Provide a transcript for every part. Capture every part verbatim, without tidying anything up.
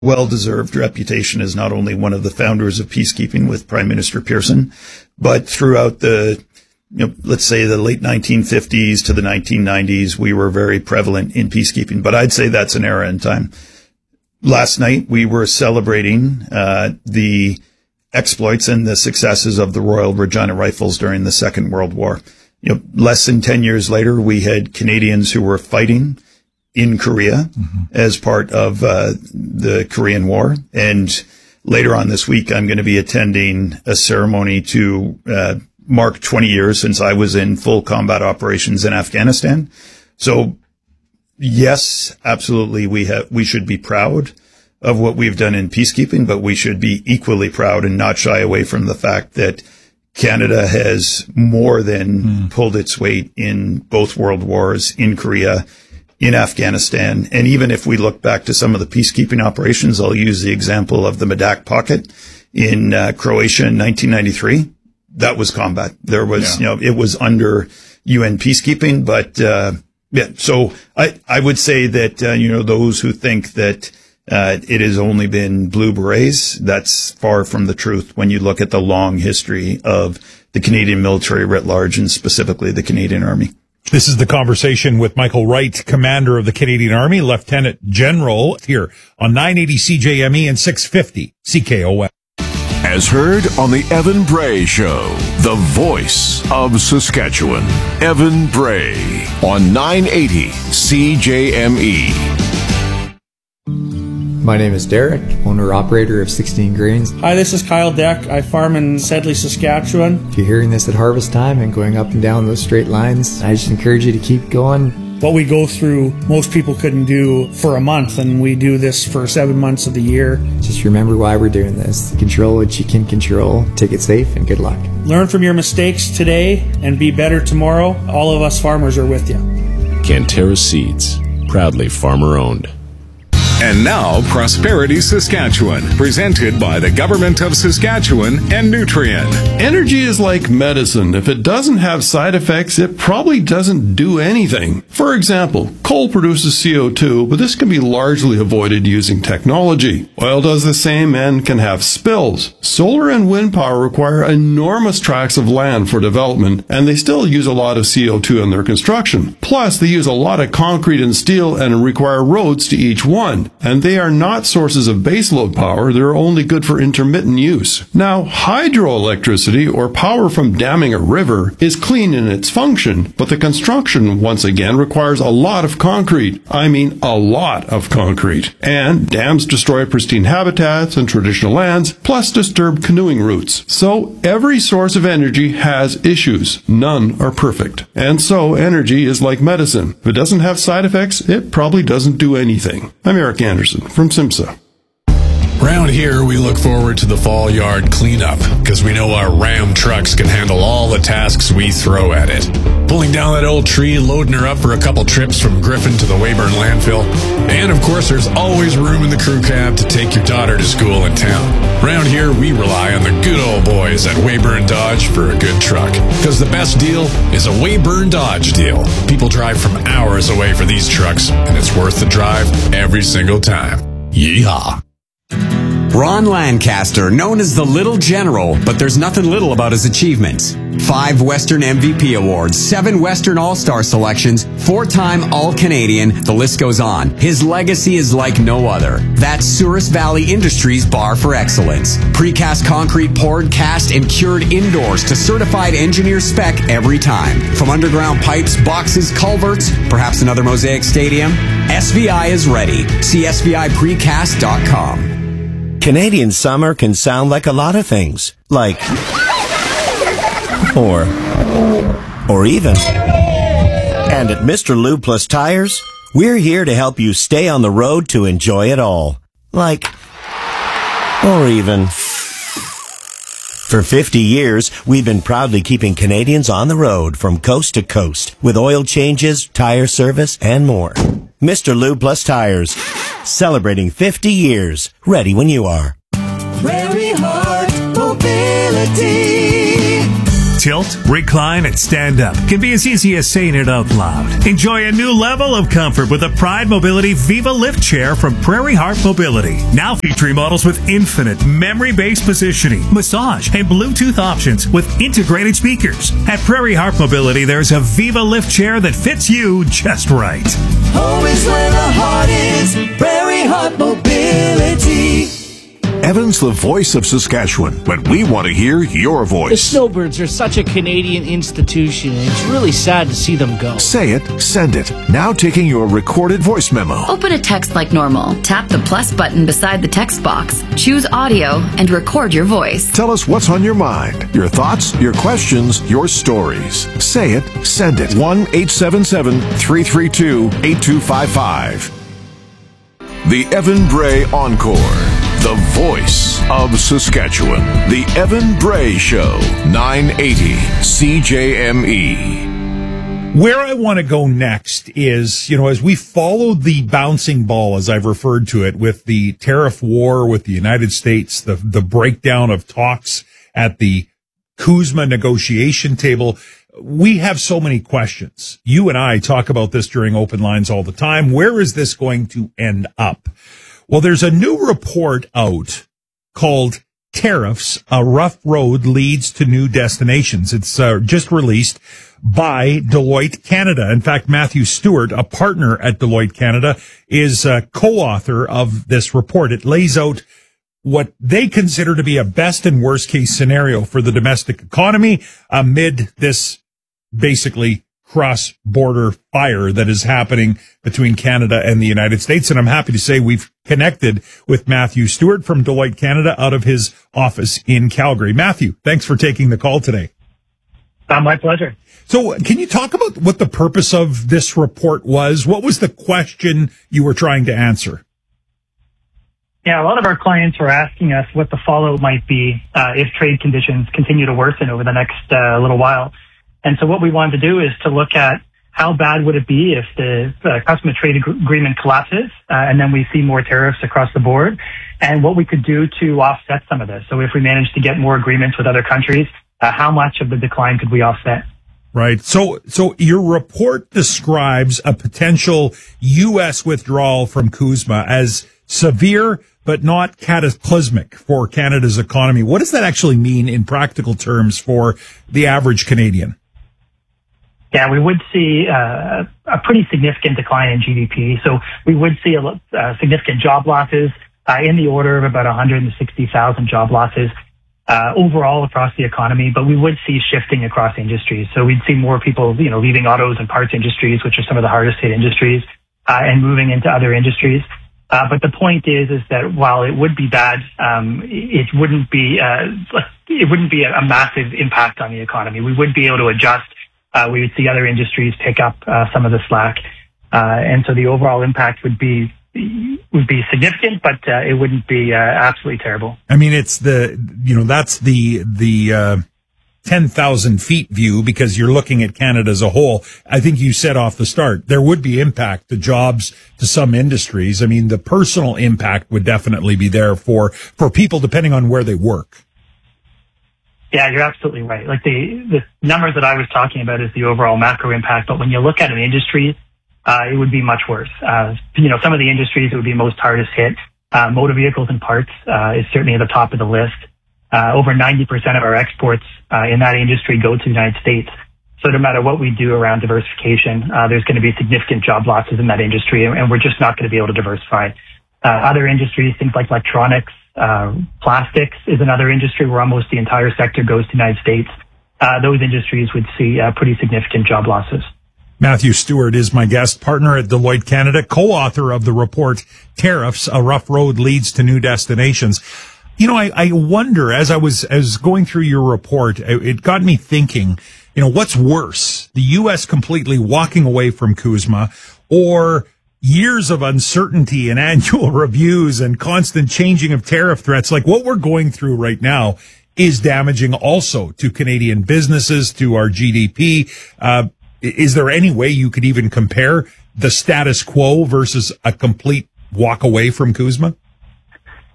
well-deserved reputation as not only one of the founders of peacekeeping with Prime Minister Pearson, but throughout the, you know, let's say the late nineteen fifties to the nineteen nineties, we were very prevalent in peacekeeping. But I'd say that's an era in time. Last night, we were celebrating uh the exploits and the successes of the Royal Regina Rifles during the Second World War. You know, less than ten years later, we had Canadians who were fighting in Korea mm-hmm. as part of uh, the Korean War. And later on this week, I'm going to be attending a ceremony to uh, mark twenty years since I was in full combat operations in Afghanistan. So, yes, absolutely, we have we should be proud of what we've done in peacekeeping, but we should be equally proud and not shy away from the fact that Canada has more than mm. pulled its weight in both world wars, in Korea, in Afghanistan. And even if we look back to some of the peacekeeping operations, I'll use the example of the Medak Pocket in uh, Croatia in nineteen ninety-three. That was combat. There was, yeah. you know, it was under U N peacekeeping, but, uh, yeah, so I, I would say that, uh, you know, those who think that, uh, it has only been blue berets, that's far from the truth when you look at the long history of the Canadian military writ large and specifically the Canadian Army. This is the conversation with Michael Wright, Commander of the Canadian Army, Lieutenant General, here on nine eighty C J M E and six fifty C K O S. As heard on the Evan Bray Show, the voice of Saskatchewan. Evan Bray on nine eighty C J M E. My name is Derek, owner-operator of sixteen Grains. Hi, this is Kyle Deck. I farm in Sedley, Saskatchewan. If you're hearing this at harvest time and going up and down those straight lines, I just encourage you to keep going. What we go through, most people couldn't do for a month, and we do this for seven months of the year. Just remember why we're doing this. Control what you can control. Take it safe, and good luck. Learn from your mistakes today and be better tomorrow. All of us farmers are with you. Canterra Seeds, proudly farmer-owned. And now, Prosperity Saskatchewan, presented by the Government of Saskatchewan and Nutrien. Energy is like medicine. If it doesn't have side effects, it probably doesn't do anything. For example, coal produces C O two, but this can be largely avoided using technology. Oil does the same and can have spills. Solar and wind power require enormous tracts of land for development, and they still use a lot of C O two in their construction. Plus, they use a lot of concrete and steel and require roads to each one. And they are not sources of baseload power, they're only good for intermittent use. Now, hydroelectricity, or power from damming a river, is clean in its function, but the construction, once again, requires a lot of concrete. I mean, a lot of concrete. And dams destroy pristine habitats and traditional lands, plus disturb canoeing routes. So, every source of energy has issues. None are perfect. And so, energy is like medicine. If it doesn't have side effects, it probably doesn't do anything. I'm Eric Anderson from SIMSA. Around here, we look forward to the fall yard cleanup because we know our Ram trucks can handle all the tasks we throw at it. Pulling down that old tree, loading her up for a couple trips from Griffin to the Weyburn landfill. And of course, there's always room in the crew cab to take your daughter to school in town. Around here, we rely on the good old boys at Weyburn Dodge for a good truck. Because the best deal is a Weyburn Dodge deal. People drive from hours away for these trucks, and it's worth the drive every single time. Yeehaw! Ron Lancaster, known as the Little General, but there's nothing little about his achievements. Five Western M V P awards, seven Western All-Star selections, four-time All-Canadian, the list goes on. His legacy is like no other. That's Souris Valley Industries Bar for Excellence. Precast concrete poured, cast, and cured indoors to certified engineer spec every time. From underground pipes, boxes, culverts, perhaps another Mosaic Stadium, S V I is ready. See S V I precast dot com. Canadian summer can sound like a lot of things. Like, or, or even. And at Mister Lube Plus Tires, we're here to help you stay on the road to enjoy it all. Like, or even. For fifty years, we've been proudly keeping Canadians on the road from coast to coast with oil changes, tire service, and more. Mister Lube Plus Tires, celebrating fifty years. Ready when you are. Prairie Heart Mobility. Tilt, recline, and stand up can be as easy as saying it out loud. Enjoy a new level of comfort with a Pride Mobility Viva Lift Chair from Prairie Heart Mobility. Now featuring models with infinite memory-based positioning, massage, and Bluetooth options with integrated speakers. At Prairie Heart Mobility, there's a Viva Lift Chair that fits you just right. Home is where the heart is. Prairie Heart Mobility. Evan's the voice of Saskatchewan, but we want to hear your The voice. Snowbirds are such a Canadian institution, and it's really sad to see them go. Say it, send it. Now taking your recorded voice memo. Open a text like normal. Tap the plus button beside the text box. Choose audio and record your voice. Tell us what's on your mind, your thoughts, your questions, your stories. Say it, send it. one eight seven seven, three three two, eight two five five. The Evan Bray Encore. The voice of Saskatchewan. The Evan Bray Show. nine eighty C J M E. Where I want to go next is, you know, as we follow the bouncing ball, as I've referred to it, with the tariff war with the United States, the, the breakdown of talks at the CUSMA negotiation table, we have so many questions. You and I talk about this during open lines all the time. Where is this going to end up? Well, there's a new report out called Tariffs, A Rough Road Leads to New Destinations. It's uh, just released by Deloitte Canada. In fact, Matthew Stewart, a partner at Deloitte Canada, is a co-author of this report. It lays out what they consider to be a best and worst case scenario for the domestic economy amid this basically cross-border fire that is happening between Canada and the United States. And I'm happy to say we've connected with Matthew Stewart from Deloitte Canada out of his office in Calgary. Matthew, thanks for taking the call today. Uh, my pleasure. So can you talk about what the purpose of this report was? What was the question you were trying to answer? Yeah, a lot of our clients were asking us what the fallout might be uh, if trade conditions continue to worsen over the next uh, little while. And so what we wanted to do is to look at how bad would it be if the uh, customs trade ag- agreement collapses uh, and then we see more tariffs across the board, and what we could do to offset some of this. So if we managed to get more agreements with other countries, uh, how much of the decline could we offset? Right. So, so your report describes a potential U S withdrawal from CUSMA as severe but not cataclysmic for Canada's economy. What does that actually mean in practical terms for the average Canadian? Yeah, we would see uh, a pretty significant decline in G D P. So we would see a, uh, significant job losses uh, in the order of about one hundred sixty thousand job losses uh, overall across the economy. But we would see shifting across industries. So we'd see more people, you know, leaving autos and parts industries, which are some of the hardest hit industries, uh, and moving into other industries. Uh, but the point is, is that while it would be bad, um, it wouldn't be, uh, it wouldn't be a, a massive impact on the economy. We would be able to adjust. Uh, we would see other industries pick up uh, some of the slack, uh, and so the overall impact would be would be significant, but uh, it wouldn't be uh, absolutely terrible. I mean, it's the you know that's the the uh, ten thousand feet view because you're looking at Canada as a whole. I think you said off the start there would be impact to jobs, to some industries. I mean, the personal impact would definitely be there for for people depending on where they work. Yeah, you're absolutely right. Like the, the numbers that I was talking about is the overall macro impact, but when you look at an industry, uh, it would be much worse. Uh, you know, some of the industries that would be most hardest hit, uh, motor vehicles and parts, uh, is certainly at the top of the list. Uh, over ninety percent of our exports, uh, in that industry go to the United States. So no matter what we do around diversification, uh, there's going to be significant job losses in that industry, and we're just not going to be able to diversify. Uh, other industries, things like electronics, Uh, plastics is another industry where almost the entire sector goes to the United States. Uh, those industries would see uh, pretty significant job losses. Matthew Stewart is my guest, partner at Deloitte Canada, co-author of the report Tariffs, A Rough Road Leads to New Destinations. You know, I, I wonder, as I was as going through your report, it got me thinking, you know, what's worse, the U S completely walking away from CUSMA or years of uncertainty and annual reviews and constant changing of tariff threats like what we're going through right now is damaging also to Canadian businesses, to our G D P. Uh, is there any way you could even compare the status quo versus a complete walk away from CUSMA?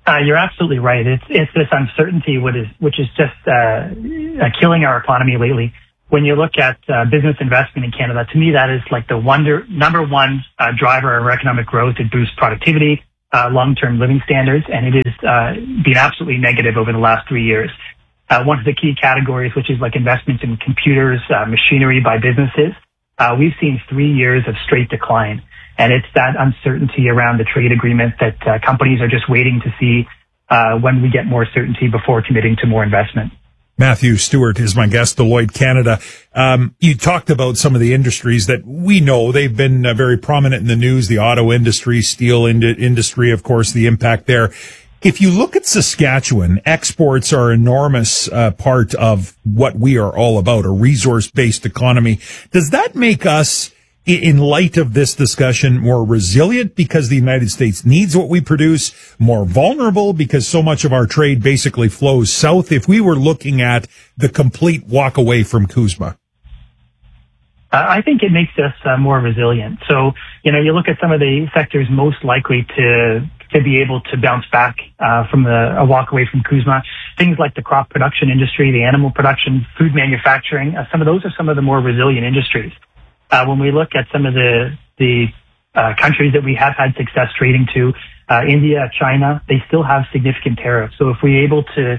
Uh, you're absolutely right. It's it's this uncertainty, which is which is just uh, uh, killing our economy lately. When you look at uh, business investment in Canada, to me that is like the wonder number one uh, driver of economic growth. It boosts productivity, uh, long-term living standards, and it has uh, been absolutely negative over the last three years. Uh, one of the key categories, which is like investments in computers, uh, machinery by businesses, uh, we've seen three years of straight decline. And it's that uncertainty around the trade agreement that uh, companies are just waiting to see uh, when we get more certainty before committing to more investment. Matthew Stewart is my guest, Deloitte Canada. Um, you talked about some of the industries that we know. They've been uh, very prominent in the news, the auto industry, steel ind- industry, of course, the impact there. If you look at Saskatchewan, exports are an enormous uh, part of what we are all about, a resource-based economy. Does that make us, in light of this discussion, more resilient because the United States needs what we produce, more vulnerable because so much of our trade basically flows south, if we were looking at the complete walk away from CUSMA? Uh, I think it makes us uh, more resilient. So, you know, you look at some of the sectors most likely to to be able to bounce back uh, from the, a walk away from CUSMA, things like the crop production industry, the animal production, food manufacturing. Uh, some of those are some of the more resilient industries. Uh, when we look at some of the the uh, countries that we have had success trading to, uh, India, China, they still have significant tariffs. So if we're able to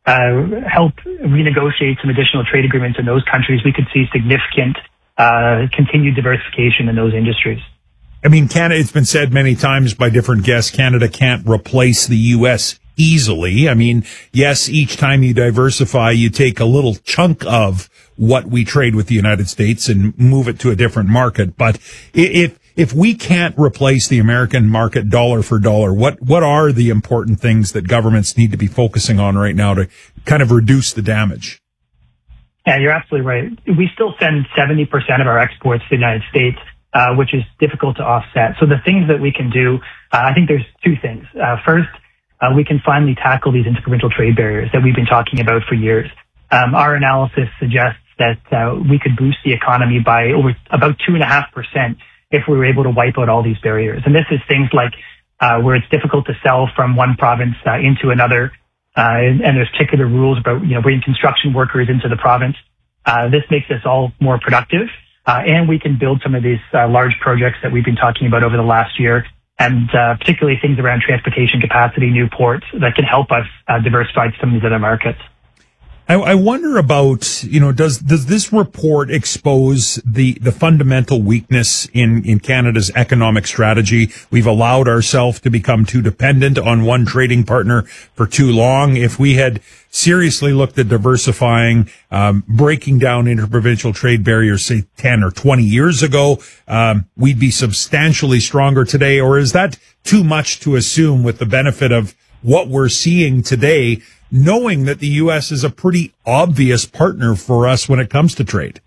uh, help renegotiate some additional trade agreements in those countries, we could see significant uh, continued diversification in those industries. I mean, Canada, it's been said many times by different guests, Canada can't replace the U S easily. I mean, yes, each time you diversify, you take a little chunk of what we trade with the United States and move it to a different market. But if if we can't replace the American market dollar for dollar, what what are the important things that governments need to be focusing on right now to kind of reduce the damage? Yeah, you're absolutely right. We still send seventy percent of our exports to the United States, uh, which is difficult to offset. So the things that we can do, uh, I think there's two things. Uh, first, uh, we can finally tackle these interprovincial trade barriers that we've been talking about for years. Um, our analysis suggests that uh, we could boost the economy by over about two and a half percent if we were able to wipe out all these barriers. And this is things like uh, where it's difficult to sell from one province uh, into another, uh, and, and there's particular rules about you know bringing construction workers into the province. Uh, this makes us all more productive, uh, and we can build some of these uh, large projects that we've been talking about over the last year, and uh, particularly things around transportation capacity, new ports that can help us uh, diversify some of these other markets. I, I wonder about, you know, does does this report expose the, the fundamental weakness in, in Canada's economic strategy? We've allowed ourselves to become too dependent on one trading partner for too long. If we had seriously looked at diversifying, um, breaking down interprovincial trade barriers, say ten or twenty years ago, um, we'd be substantially stronger today. Or is that too much to assume with the benefit of what we're seeing today, knowing that the U S is a pretty obvious partner for us when it comes to trade?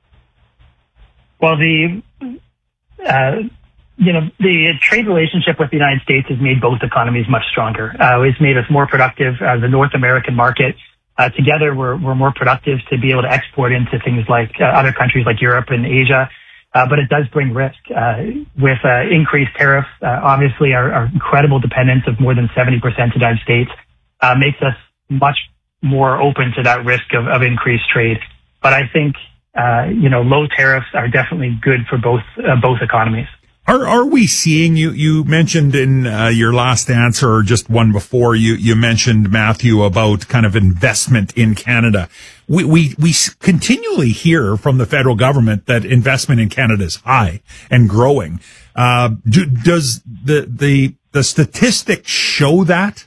Well, the uh, you know the trade relationship with the United States has made both economies much stronger. Uh, it's made us more productive. Uh, the North American market uh, together, we're we're more productive to be able to export into things like uh, other countries like Europe and Asia. Uh, but it does bring risk uh, with uh, increased tariffs. Uh, obviously, our, our incredible dependence of more than seventy percent to the United States uh, makes us much more open to that risk of, of increased trade. But I think, uh, you know, low tariffs are definitely good for both, uh, both economies. Are, are we seeing, you, you mentioned in uh, your last answer, or just one before, you, you mentioned, Matthew, about kind of investment in Canada. We, we, we continually hear from the federal government that investment in Canada is high and growing. Uh, do, does the, the, the statistics show that?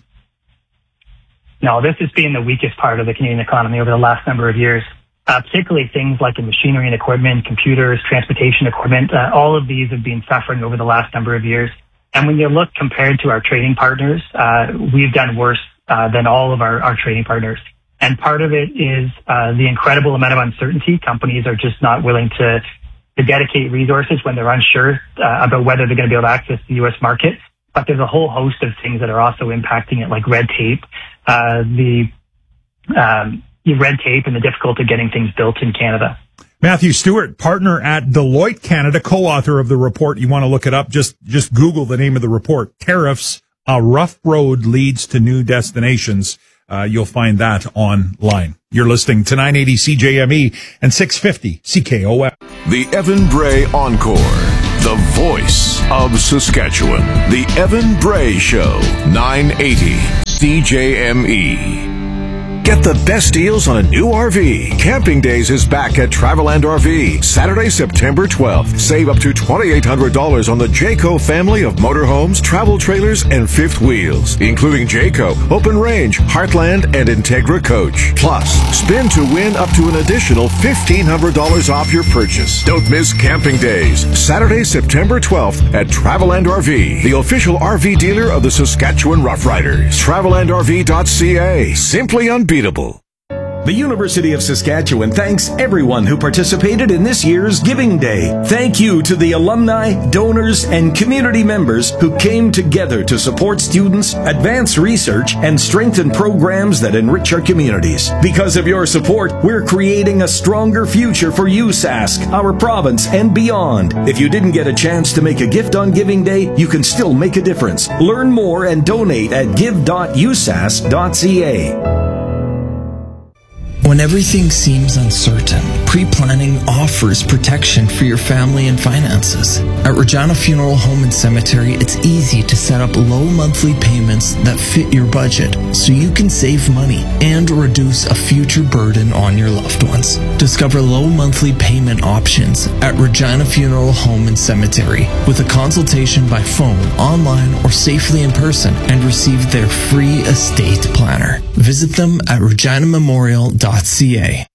No, this has been the weakest part of the Canadian economy over the last number of years, uh, particularly things like in machinery and equipment, computers, transportation equipment. Uh, all of these have been suffering over the last number of years. And when you look compared to our trading partners, uh, we've done worse uh, than all of our, our trading partners. And part of it is uh, the incredible amount of uncertainty. Companies are just not willing to, to dedicate resources when they're unsure uh, about whether they're going to be able to access the U S market. But there's a whole host of things that are also impacting it, like red tape, uh, the, um, the red tape and the difficulty of getting things built in Canada. Matthew Stewart, partner at Deloitte Canada, co-author of the report. You want to look it up, just, just Google the name of the report, Tariffs A Rough Road Leads to New Destinations. Uh, you'll find that online. You're listening to nine eighty C J M E and six fifty C K O F. The Evan Bray Encore, the voice of Saskatchewan. The Evan Bray Show, nine eighty C J M E. Get the best deals on a new R V. Camping Days is back at Traveland R V. Saturday, September twelfth. Save up to twenty-eight hundred dollars on the Jayco family of motorhomes, travel trailers, and fifth wheels, including Jayco, Open Range, Heartland, and Integra Coach. Plus, spin to win up to an additional fifteen hundred dollars off your purchase. Don't miss Camping Days. Saturday, September twelfth at Traveland R V, the official R V dealer of the Saskatchewan Roughriders. Traveland R V dot C A. Simply unbeatable. The University of Saskatchewan thanks everyone who participated in this year's Giving Day. Thank you to the alumni, donors, and community members who came together to support students, advance research, and strengthen programs that enrich our communities. Because of your support, we're creating a stronger future for U S A S C, our province, and beyond. If you didn't get a chance to make a gift on Giving Day, you can still make a difference. Learn more and donate at give dot u s a s dot c a. When everything seems uncertain, pre-planning offers protection for your family and finances. At Regina Funeral Home and Cemetery, it's easy to set up low monthly payments that fit your budget so you can save money and reduce a future burden on your loved ones. Discover low monthly payment options at Regina Funeral Home and Cemetery with a consultation by phone, online, or safely in person, and receive their free estate planner. Visit them at regina memorial dot c a.